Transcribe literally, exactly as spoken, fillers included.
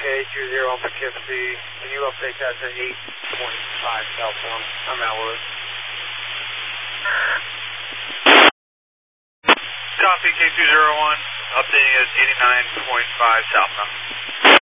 two zero on Poughkeepsie. Can you update that to eight point five southbound? I'm out with it. Copy K two zero one, updating at eighty-nine point five southbound.